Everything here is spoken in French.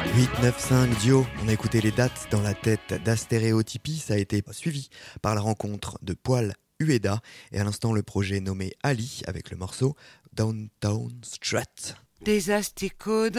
8-9-5 Dio, on a écouté les dates dans la tête d'Astéréotypie, ça a été suivi par la rencontre de Poil Ueda et à l'instant le projet nommé Ali avec le morceau Downtown Strut. Des asticots